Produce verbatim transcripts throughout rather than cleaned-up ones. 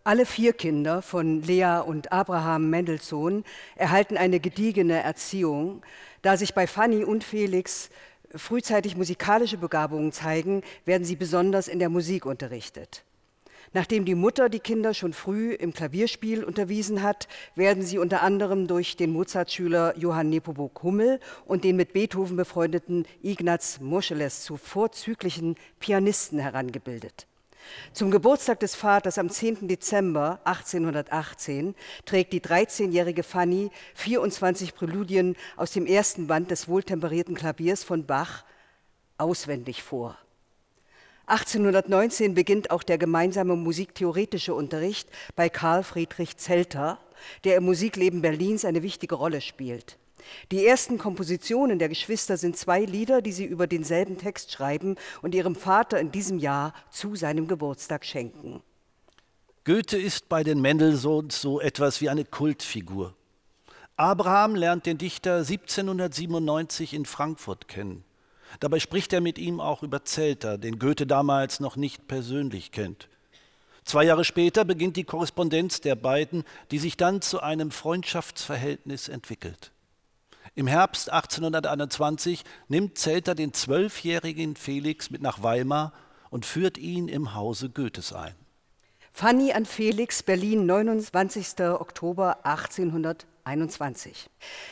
Alle vier Kinder von Lea und Abraham Mendelssohn erhalten eine gediegene Erziehung. Da sich bei Fanny und Felix frühzeitig musikalische Begabungen zeigen, werden sie besonders in der Musik unterrichtet. Nachdem die Mutter die Kinder schon früh im Klavierspiel unterwiesen hat, werden sie unter anderem durch den Mozart-Schüler Johann Nepomuk Hummel und den mit Beethoven befreundeten Ignaz Moscheles zu vorzüglichen Pianisten herangebildet. Zum Geburtstag des Vaters am zehnten Dezember achtzehnhundertachtzehn trägt die dreizehnjährige Fanny vierundzwanzig Präludien aus dem ersten Band des wohltemperierten Klaviers von Bach auswendig vor. achtzehnhundertneunzehn beginnt auch der gemeinsame musiktheoretische Unterricht bei Karl Friedrich Zelter, der im Musikleben Berlins eine wichtige Rolle spielt. Die ersten Kompositionen der Geschwister sind zwei Lieder, die sie über denselben Text schreiben und ihrem Vater in diesem Jahr zu seinem Geburtstag schenken. Goethe ist bei den Mendelssohns so etwas wie eine Kultfigur. Abraham lernt den Dichter siebzehnhundertsiebenundneunzig in Frankfurt kennen. Dabei spricht er mit ihm auch über Zelter, den Goethe damals noch nicht persönlich kennt. Zwei Jahre später beginnt die Korrespondenz der beiden, die sich dann zu einem Freundschaftsverhältnis entwickelt. Im Herbst achtzehnhunderteinundzwanzig nimmt Zelter den zwölfjährigen Felix mit nach Weimar und führt ihn im Hause Goethes ein. Fanny an Felix, Berlin, neunundzwanzigster Oktober achtzehnhunderteinundzwanzig.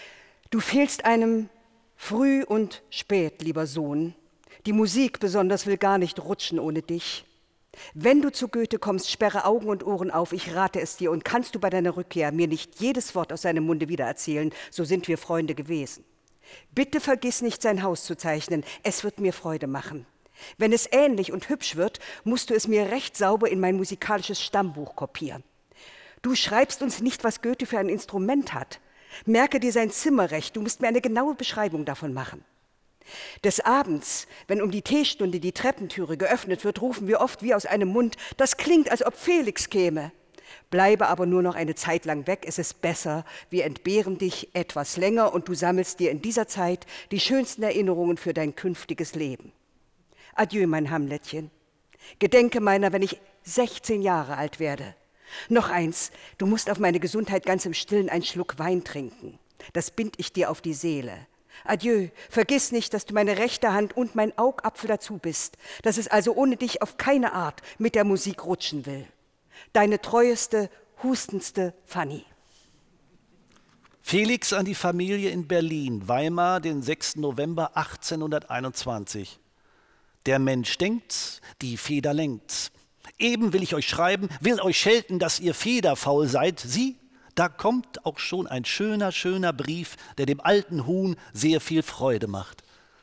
Du fehlst einem früh und spät, lieber Sohn. Die Musik besonders will gar nicht rutschen ohne dich. Wenn du zu Goethe kommst, sperre Augen und Ohren auf, ich rate es dir, und kannst du bei deiner Rückkehr mir nicht jedes Wort aus seinem Munde wiedererzählen, so sind wir Freunde gewesen. Bitte vergiss nicht, sein Haus zu zeichnen, es wird mir Freude machen. Wenn es ähnlich und hübsch wird, musst du es mir recht sauber in mein musikalisches Stammbuch kopieren. Du schreibst uns nicht, was Goethe für ein Instrument hat. Merke dir sein Zimmer recht, du musst mir eine genaue Beschreibung davon machen. Des Abends, wenn um die Teestunde die Treppentüre geöffnet wird, rufen wir oft wie aus einem Mund, das klingt, als ob Felix käme. Bleibe aber nur noch eine Zeit lang weg, es ist besser, wir entbehren dich etwas länger und du sammelst dir in dieser Zeit die schönsten Erinnerungen für dein künftiges Leben. Adieu, mein Hamletchen. Gedenke meiner, wenn ich sechzehn Jahre alt werde. Noch eins, du musst auf meine Gesundheit ganz im Stillen einen Schluck Wein trinken. Das bind ich dir auf die Seele. Adieu, vergiss nicht, dass du meine rechte Hand und mein Augapfel dazu bist, dass es also ohne dich auf keine Art mit der Musik rutschen will. Deine treueste, hustendste Fanny. Felix an die Familie in Berlin, Weimar, den sechsten November achtzehnhunderteinundzwanzig. Der Mensch denkt's, die Feder lenkt's. Eben will ich euch schreiben, will euch schelten, dass ihr federfaul seid. Sie, da kommt auch schon ein schöner, schöner Brief, der dem alten Huhn sehr viel Freude macht.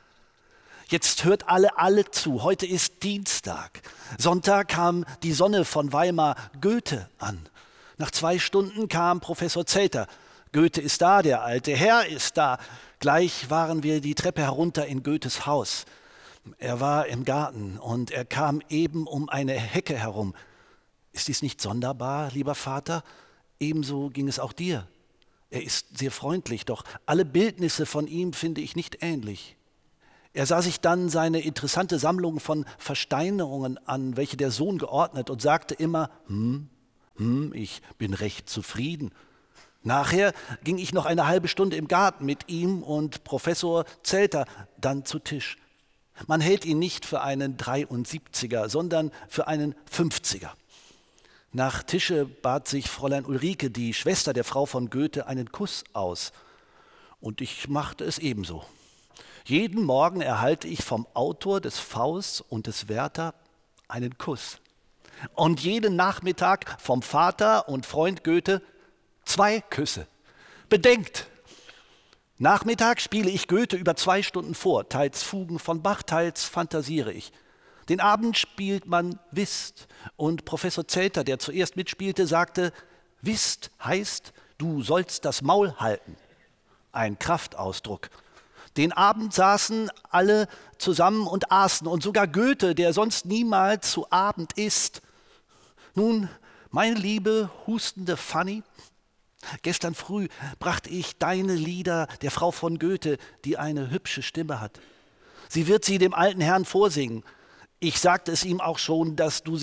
Jetzt hört alle, alle zu. Heute ist Dienstag. Sonntag kam die Sonne von Weimar Goethe an. Nach zwei Stunden kam Professor Zelter. Goethe ist da, der alte Herr ist da. Gleich waren wir die Treppe herunter in Goethes Haus. Er war im Garten und er kam eben um eine Hecke herum. Ist dies nicht sonderbar, lieber Vater? Ebenso ging es auch dir. Er ist sehr freundlich, doch alle Bildnisse von ihm finde ich nicht ähnlich. Er sah sich dann seine interessante Sammlung von Versteinerungen an, welche der Sohn geordnet, und sagte immer, hm, hm, ich bin recht zufrieden. Nachher ging ich noch eine halbe Stunde im Garten mit ihm und Professor Zelter dann zu Tisch. Man hält ihn nicht für einen dreiundsiebziger, sondern für einen fünfziger. Nach Tische bat sich Fräulein Ulrike, die Schwester der Frau von Goethe, einen Kuss aus. Und ich machte es ebenso. Jeden Morgen erhalte ich vom Autor des Faust und des Werther einen Kuss. Und jeden Nachmittag vom Vater und Freund Goethe zwei Küsse. Bedenkt! Nachmittag spiele ich Goethe über zwei Stunden vor, teils Fugen von Bach, teils fantasiere ich. Den Abend spielt man Whist und Professor Zelter, der zuerst mitspielte, sagte, Whist heißt, du sollst das Maul halten. Ein Kraftausdruck. Den Abend saßen alle zusammen und aßen und sogar Goethe, der sonst niemals zu Abend isst. Nun, meine liebe, hustende Fanny, gestern früh brachte ich deine Lieder der Frau von Goethe, die eine hübsche Stimme hat. Sie wird sie dem alten Herrn vorsingen. Ich sagte es ihm auch schon, dass du sie mit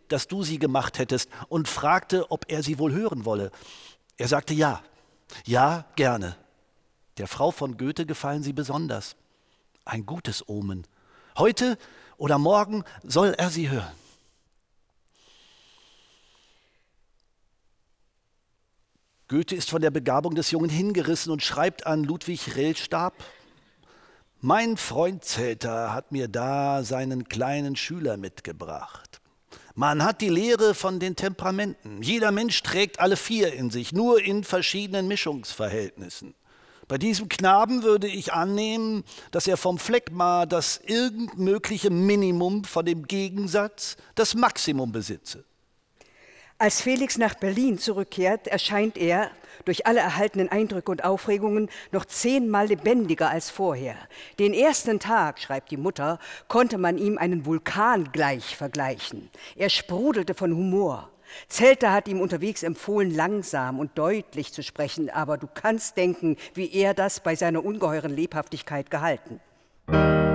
dass du sie gemacht hättest und fragte, ob er sie wohl hören wolle. Er sagte ja, ja, gerne. Der Frau von Goethe gefallen sie besonders. Ein gutes Omen. Heute oder morgen soll er sie hören. Goethe ist von der Begabung des Jungen hingerissen und schreibt an Ludwig Rellstab: Mein Freund Zelter hat mir da seinen kleinen Schüler mitgebracht. Man hat die Lehre von den Temperamenten. Jeder Mensch trägt alle vier in sich, nur in verschiedenen Mischungsverhältnissen. Bei diesem Knaben würde ich annehmen, dass er vom Phlegma das irgend mögliche Minimum von dem Gegensatz das Maximum besitze. Als Felix nach Berlin zurückkehrt, erscheint er durch alle erhaltenen Eindrücke und Aufregungen noch zehnmal lebendiger als vorher. Den ersten Tag, schreibt die Mutter, konnte man ihm einen Vulkan gleich vergleichen. Er sprudelte von Humor. Zelter hat ihm unterwegs empfohlen, langsam und deutlich zu sprechen, aber du kannst denken, wie er das bei seiner ungeheuren Lebhaftigkeit gehalten.